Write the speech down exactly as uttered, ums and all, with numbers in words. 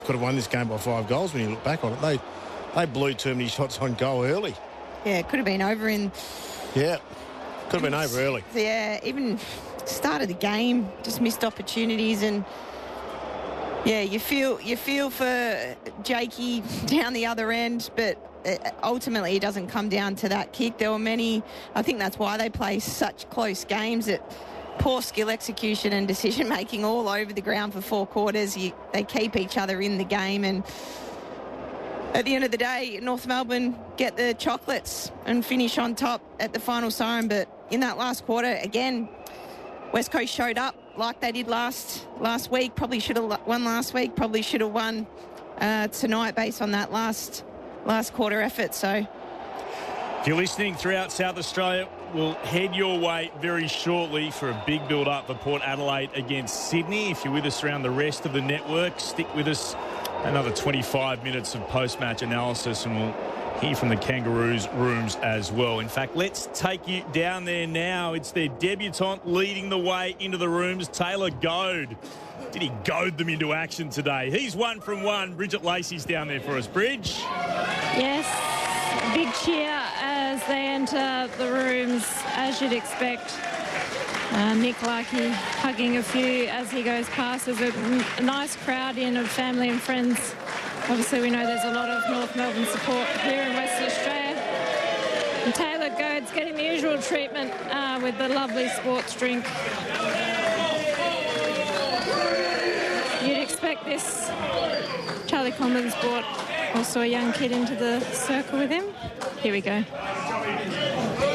Could have won this game by five goals when you look back on it. They they blew too many shots on goal early. Yeah, it could have been over in... Yeah, could have been over early. Yeah, even started the game, just missed opportunities, and yeah, you feel you feel for Jakey down the other end, but ultimately it doesn't come down to that kick. There were many, I think that's why they play such close games, that poor skill execution and decision making all over the ground for four quarters. You, they keep each other in the game, and at the end of the day, North Melbourne get the chocolates and finish on top at the final siren. But in that last quarter, again, West Coast showed up like they did last last week. Probably should have won last week. Probably should have won uh, tonight based on that last last quarter effort. So, if you're listening throughout South Australia, we'll head your way very shortly for a big build-up for Port Adelaide against Sydney. If you're with us around the rest of the network, stick with us. Another twenty-five minutes of post-match analysis, and we'll hear from the Kangaroos rooms as well. In fact, let's take you down there now. It's their debutant leading the way into the rooms, Taylor Goad. Did he goad them into action today? He's one from one. Bridget Lacey's down there for us. Bridge? Yes, a big cheer as they enter the rooms, as you'd expect. Uh, Nick Larkey hugging a few as he goes past. There's a, a nice crowd in of family and friends. Obviously, we know there's a lot of North Melbourne support here in Western Australia. And Taylor Goad's getting the usual treatment uh, with the lovely sports drink. You'd expect this. Charlie Commons brought also a young kid into the circle with him. Here we go.